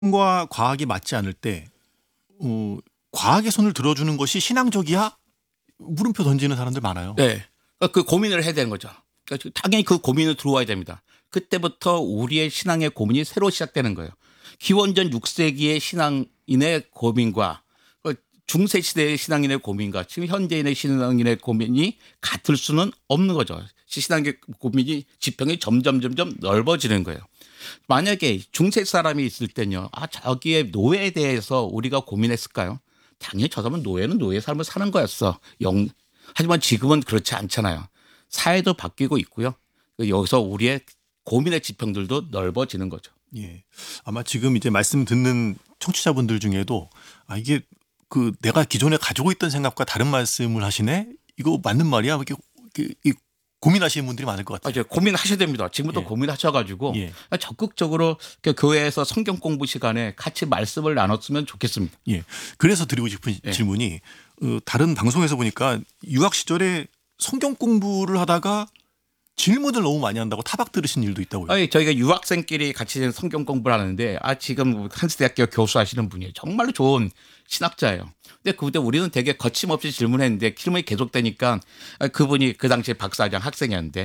과 과학이 맞지 않을 때 어 과학의 손을 들어주는 것이 신앙적이야? 물음표 던지는 사람들 많아요. 네. 그 고민을 해야 되는 거죠. 그러니까 당연히 그 고민을 들어와야 됩니다. 그때부터 우리의 신앙의 고민이 새로 시작되는 거예요. 기원전 6세기의 신앙인의 고민과 중세 시대의 신앙인의 고민과 지금 현대인의 신앙인의 고민이 같을 수는 없는 거죠. 신앙의 고민이 지평이 점점 넓어지는 거예요. 만약에 중세 사람이 있을 때는요. 저기의 노예에 대해서 우리가 고민했을까요? 당연히 저 사람은 노예는 노예 삶을 사는 거였어. 하지만 지금은 그렇지 않잖아요. 사회도 바뀌고 있고요. 여기서 우리의 고민의 지평들도 넓어지는 거죠. 예. 아마 지금 이제 말씀 듣는 청취자분들 중에도 이게 내가 기존에 가지고 있던 생각과 다른 말씀을 하시네? 이거 맞는 말이야? 이렇게 고민하시는 분들이 많을 것 같아요. 맞아요. 고민하셔야 됩니다. 지금부터 예. 고민하셔가지고 예. 적극적으로 교회에서 성경 공부 시간에 같이 말씀을 나눴으면 좋겠습니다. 예. 그래서 드리고 싶은 예. 질문이 다른 방송에서 보니까 유학 시절에 성경 공부를 하다가 질문을 너무 많이 한다고 타박 들으신 일도 있다고요. 저희가 유학생끼리 같이 성경 공부를 하는데 지금 한스대학교 교수하시는 분이 정말로 좋은 신학자예요. 근데 그때 우리는 되게 거침없이 질문했는데 질문이 계속되니까 그분이 그 당시에 박사장 학생이었는데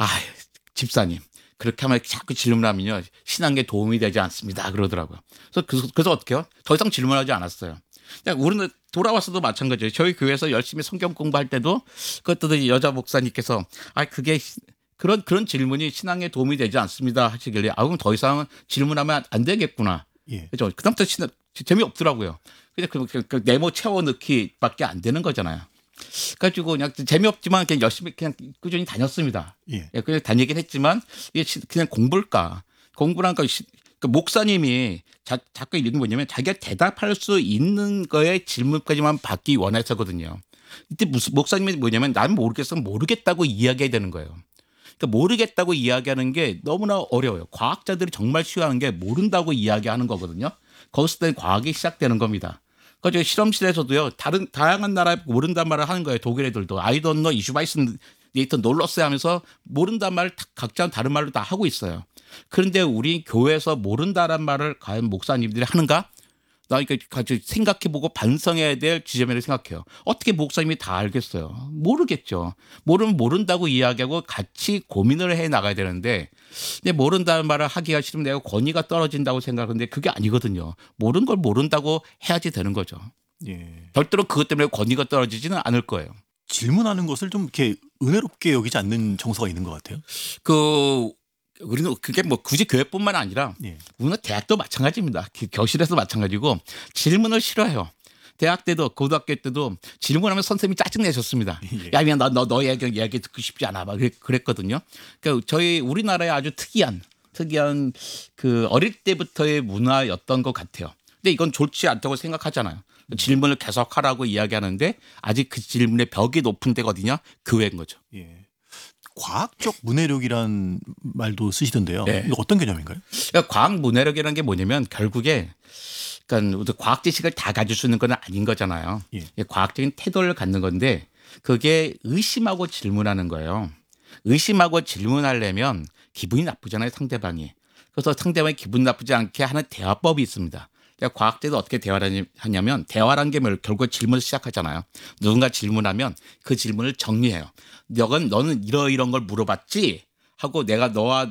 집사님 그렇게 하면 자꾸 질문하면요 신앙에 도움이 되지 않습니다 그러더라고요. 그래서 어떻게 해요? 더 이상 질문하지 않았어요. 우리는 돌아와서도 마찬가지예요. 저희 교회에서 열심히 성경 공부할 때도 그것도 여자 목사님께서 그게 그런 질문이 신앙에 도움이 되지 않습니다 하시길래 그럼 더 이상은 질문하면 안 되겠구나. 예. 그렇죠. 그다음부터 재미없더라고요. 그냥 그 네모 채워 넣기밖에 안 되는 거잖아요. 그래가지고 그냥 재미없지만 그냥 열심히 그냥 꾸준히 다녔습니다. 예. 그냥 다니긴 했지만 이게 그냥 공부일까? 공부란 거 목사님이 자꾸 이런 게 뭐냐면 자기가 대답할 수 있는 거에 질문까지만 받기 원해서거든요. 이때 목사님이 뭐냐면 나는 모르겠으면 모르겠다고 이야기해야 되는 거예요. 그러니까 모르겠다고 이야기하는 게 너무나 어려워요. 과학자들이 정말 쉬워하는 게 모른다고 이야기하는 거거든요. 거기서 과학이 시작되는 겁니다. 그래서 실험실에서도요. 다양한 나라에 모른단 말을 하는 거예요. 독일 애들도 I don't know, ich weiß nicht, 놀러스 하면서 모른단 말을 각자 다른 말로 다 하고 있어요. 그런데 우리 교회에서 모른다란 말을 과연 목사님들이 하는가? 나 같이 생각해보고 반성해야 될 지점이라고 생각해요. 어떻게 목사님이 다 알겠어요? 모르겠죠. 모르면 모른다고 이야기하고 같이 고민을 해 나가야 되는데 근데 모른다는 말을 하기가 싫으면 내가 권위가 떨어진다고 생각하는데 그게 아니거든요. 모르는 걸 모른다고 해야지 되는 거죠. 예. 절대로 그것 때문에 권위가 떨어지지는 않을 거예요. 질문하는 것을 좀 이렇게 은혜롭게 여기지 않는 정서가 있는 것 같아요. 우리는 그게 뭐 굳이 교회뿐만 아니라 예. 우리는 대학도 마찬가지입니다. 교실에서 마찬가지고 질문을 싫어해요. 대학 때도 고등학교 때도 질문하면 선생님이 짜증 내셨습니다. 예. 야, 미안, 너 얘기 듣고 싶지 않아. 막 그랬거든요. 그러니까 우리나라의 아주 특이한 그 어릴 때부터의 문화였던 것 같아요. 근데 이건 좋지 않다고 생각하잖아요. 질문을 계속하라고 이야기하는데 아직 그 질문의 벽이 높은 데가 어디냐? 교회인 거죠. 예. 과학적 문해력이란 말도 쓰시던데요. 네. 이거 어떤 개념인가요? 그러니까 과학 문해력이라는 게 뭐냐면 결국에 그러니까 과학 지식을 다 가질 수 있는 건 아닌 거잖아요. 예. 과학적인 태도를 갖는 건데 그게 의심하고 질문하는 거예요. 의심하고 질문하려면 기분이 나쁘잖아요, 상대방이. 그래서 상대방이 기분 나쁘지 않게 하는 대화법이 있습니다. 그러니까 과학자도 어떻게 대화를 하냐면 대화란 게 결국 질문을 시작하잖아요. 누군가 질문하면 그 질문을 정리해요. 너는 이런 걸 물어봤지? 하고 내가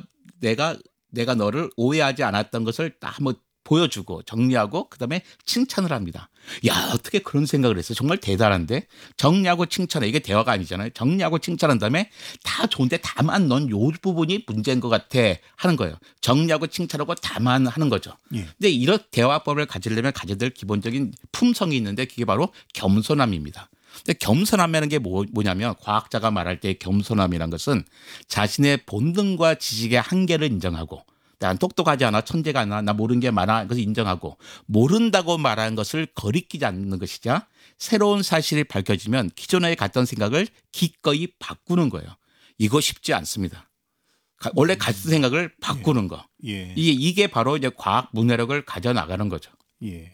너를 오해하지 않았던 것을 딱 한번 보여주고 정리하고 그다음에 칭찬을 합니다. 야, 어떻게 그런 생각을 했어? 정말 대단한데? 정리하고 칭찬해. 이게 대화가 아니잖아요. 정리하고 칭찬한 다음에 다 좋은데 다만 넌 요 부분이 문제인 것 같아 하는 거예요. 정리하고 칭찬하고 다만 하는 거죠. 예. 근데 이런 대화법을 가지려면 가져야 될 기본적인 품성이 있는데 그게 바로 겸손함입니다. 근데 겸손함이라는 게 뭐냐면 과학자가 말할 때 겸손함이란 것은 자신의 본능과 지식의 한계를 인정하고 난 똑똑하지 않아 천재가 않아 나 모르는 게 많아 그것을 인정하고 모른다고 말하는 것을 거리끼지 않는 것이자 새로운 사실이 밝혀지면 기존에 갔던 생각을 기꺼이 바꾸는 거예요. 이거 쉽지 않습니다. 원래 갔던 생각을 바꾸는 거. 예. 이게 바로 이제 과학 문해력을 가져나가는 거죠. 예.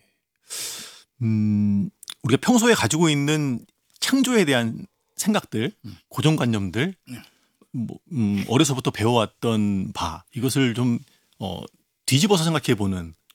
우리가 평소에 가지고 있는 창조에 대한 생각들, 고정관념들, 어려서부터 배워왔던 바 이것을 좀 뒤집어서 생각해보는